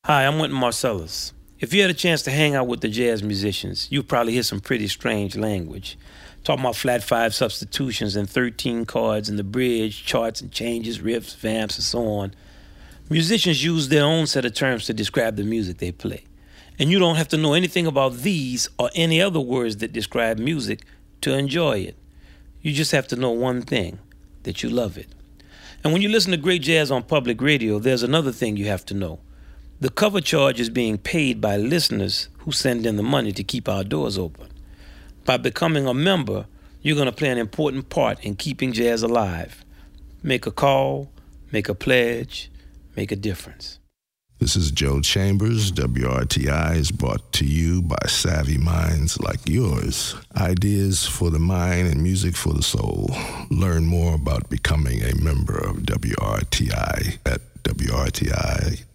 Hi, I'm Wynton Marcellus. If you had a chance to hang out with the jazz musicians, you'd probably hear some pretty strange language. Talking about flat five substitutions and 13 chords in the bridge, charts and changes, riffs, vamps, and so on. Musicians use their own set of terms to describe the music they play. And you don't have to know anything about these or any other words that describe music to enjoy it. You just have to know one thing, that you love it. And when you listen to great jazz on public radio, there's another thing you have to know. The cover charge is being paid by listeners who send in the money to keep our doors open. By becoming a member, you're going to play an important part in keeping jazz alive. Make a call, make a pledge, make a difference. This is Joe Chambers. WRTI is brought to you by savvy minds like yours. Ideas for the mind and music for the soul. Learn more about becoming a member of WRTI at WRTI.org.